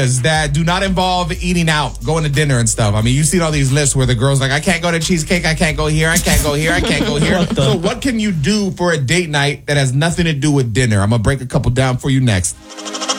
areas that do not involve eating out, going to dinner and stuff. I mean, you've seen all these lists where the girl's like, I can't go to cheesecake, I can't go here, I can't go here, I can't go here. So what can you do for a date night that has nothing to do with dinner? I'm going to break a couple down for you next.